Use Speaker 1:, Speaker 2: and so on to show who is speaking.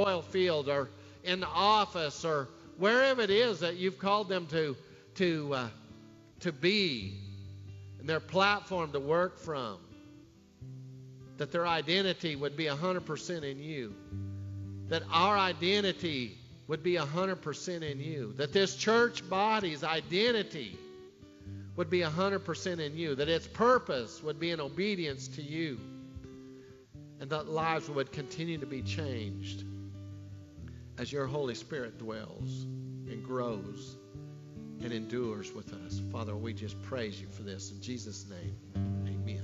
Speaker 1: oil field or in the office or wherever it is that you've called them to be, and their platform to work from, that their identity would be 100% in you, that our identity would be 100% in you, that this church body's identity would be 100% in you, that its purpose would be in obedience to you, and that lives would continue to be changed as your Holy Spirit dwells and grows and endures with us. Father, we just praise you for this. In Jesus' name, amen.